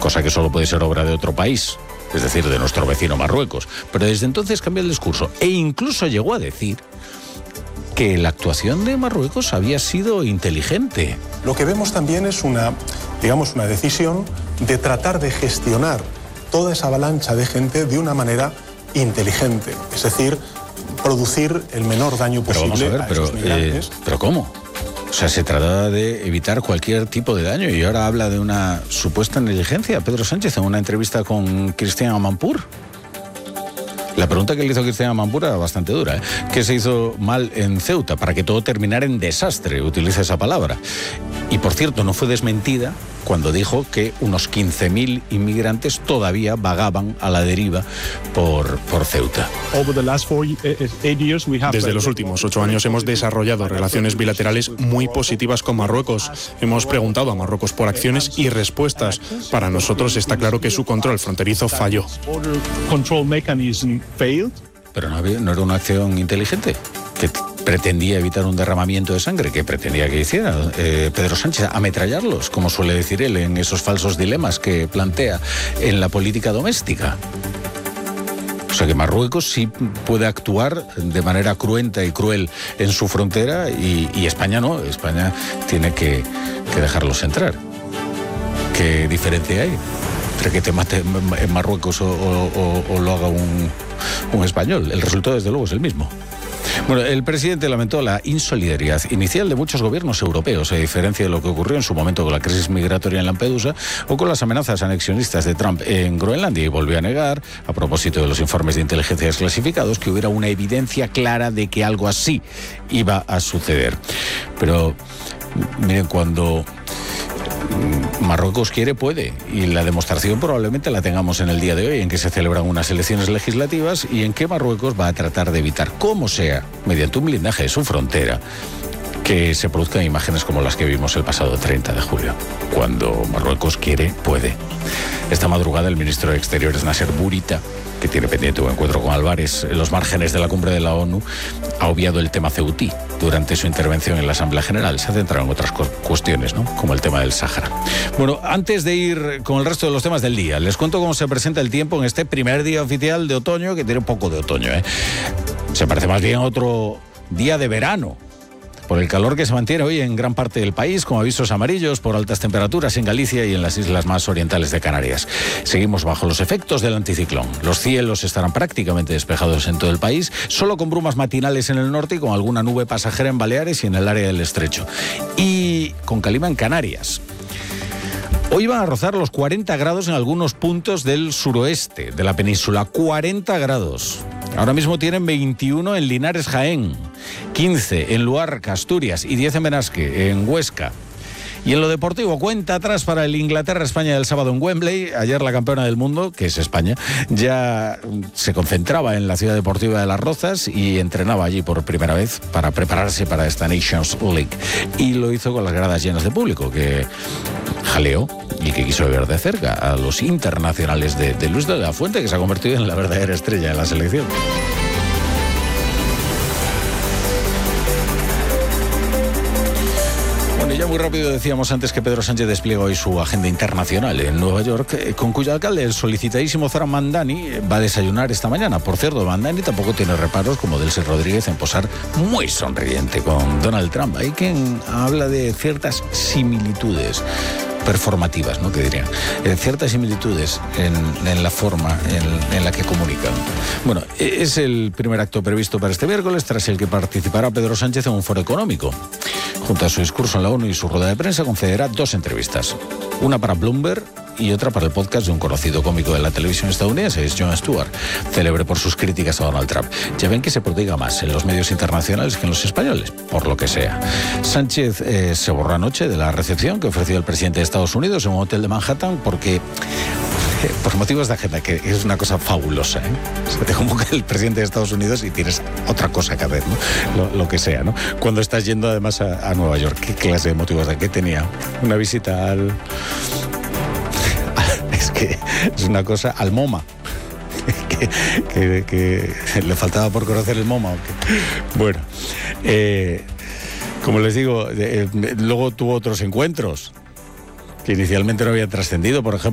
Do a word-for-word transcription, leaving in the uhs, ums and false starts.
cosa que solo puede ser obra de otro país, es decir, de nuestro vecino Marruecos. Pero desde entonces cambió el discurso e incluso llegó a decir que la actuación de Marruecos había sido inteligente. Lo que vemos también es una, digamos, una decisión de tratar de gestionar toda esa avalancha de gente de una manera inteligente, es decir, producir el menor daño posible. Pero vamos a ver, a pero, esos migrantes. Eh, ¿pero cómo? O sea, se trata de evitar cualquier tipo de daño y ahora habla de una supuesta negligencia. Pedro Sánchez en una entrevista con Christian Amanpour. La pregunta que le hizo Christian Amanpour era bastante dura, ¿eh? ¿Qué se hizo mal en Ceuta para que todo terminara en desastre? Utiliza esa palabra. Y por cierto, no fue desmentida cuando dijo que unos quince mil inmigrantes todavía vagaban a la deriva por, por Ceuta. Desde los últimos ocho años hemos desarrollado relaciones bilaterales muy positivas con Marruecos. Hemos preguntado a Marruecos por acciones y respuestas. Para nosotros está claro que su control fronterizo falló. Pero no, había, no era una acción inteligente, que pretendía evitar un derramamiento de sangre, que pretendía que hiciera eh, Pedro Sánchez, ametrallarlos, como suele decir él en esos falsos dilemas que plantea en la política doméstica. O sea que Marruecos sí puede actuar de manera cruenta y cruel en su frontera y, y España no, España tiene que, que dejarlos entrar. ¿Qué diferencia hay entre que te mate en Marruecos o, o, o, o lo haga un, un español? El resultado desde luego es el mismo. Bueno, el presidente lamentó la insolidaridad inicial de muchos gobiernos europeos, a diferencia de lo que ocurrió en su momento con la crisis migratoria en Lampedusa o con las amenazas anexionistas de Trump en Groenlandia, y volvió a negar, a propósito de los informes de inteligencia desclasificados, que hubiera una evidencia clara de que algo así iba a suceder. Pero, miren, cuando Marruecos quiere, puede, y la demostración probablemente la tengamos en el día de hoy, en que se celebran unas elecciones legislativas y en que Marruecos va a tratar de evitar, como sea, mediante un blindaje de su frontera, que se produzcan imágenes como las que vimos el pasado treinta de julio. Cuando Marruecos quiere, puede. Esta madrugada el ministro de Exteriores, Nasser Bourita, que tiene pendiente un encuentro con Álvarez en los márgenes de la cumbre de la ONU, ha obviado el tema ceutí durante su intervención en la Asamblea General. Se ha centrado en otras cuestiones, ¿no?, como el tema del Sáhara. Bueno, antes de ir con el resto de los temas del día, les cuento cómo se presenta el tiempo en este primer día oficial de otoño, que tiene un poco de otoño, ¿eh? Se parece más bien a otro día de verano, por el calor que se mantiene hoy en gran parte del país, con avisos amarillos por altas temperaturas en Galicia y en las islas más orientales de Canarias. Seguimos bajo los efectos del anticiclón. Los cielos estarán prácticamente despejados en todo el país, solo con brumas matinales en el norte y con alguna nube pasajera en Baleares y en el área del Estrecho. Y con calima en Canarias. Hoy van a rozar los cuarenta grados en algunos puntos del suroeste de la península. cuarenta grados. Ahora mismo tienen veintiuno en Linares, Jaén, quince en Luarca, Asturias y diez en Benasque, en Huesca. Y en lo deportivo, cuenta atrás para el Inglaterra-España del sábado en Wembley. Ayer la campeona del mundo, que es España, ya se concentraba en la ciudad deportiva de Las Rozas y entrenaba allí por primera vez para prepararse para esta Nations League. Y lo hizo con las gradas llenas de público, que jaleó y que quiso ver de cerca a los internacionales de, de Luis de la Fuente, que se ha convertido en la verdadera estrella de la selección. Bueno, ya muy rápido decíamos antes que Pedro Sánchez despliega hoy su agenda internacional en Nueva York, con cuyo alcalde, el solicitadísimo Zoran Mandani, va a desayunar esta mañana. Por cierto, Mandani tampoco tiene reparos, como Delcy Rodríguez, en posar muy sonriente con Donald Trump. Hay quien habla de ciertas similitudes performativas, ¿no?, que dirían, eh, ciertas similitudes en, en la forma en, en la que comunican. Bueno, es el primer acto previsto para este miércoles, tras el que participará Pedro Sánchez en un foro económico. Junto a su discurso en la ONU y su rueda de prensa, concederá dos entrevistas, una para Bloomberg y otra para el podcast de un conocido cómico de la televisión estadounidense, es Jon Stewart, célebre por sus críticas a Donald Trump. Ya ven que se prodiga más en los medios internacionales que en los españoles, por lo que sea. Sánchez eh, se borró anoche de la recepción que ofreció el presidente de Estados Unidos en un hotel de Manhattan porque, eh, por motivos de agenda, que es una cosa fabulosa, ¿eh? O sea, te convoca el presidente de Estados Unidos y tienes otra cosa que hacer, ¿no? Lo, lo que sea, ¿no? Cuando estás yendo además a, a Nueva York, ¿qué clase de motivos de qué tenía? Una visita al... Es que es una cosa al MoMA. Que, que, que le faltaba por conocer el MoMA. Bueno, eh, como les digo, eh, luego tuvo otros encuentros que inicialmente no habían trascendido, por ejemplo.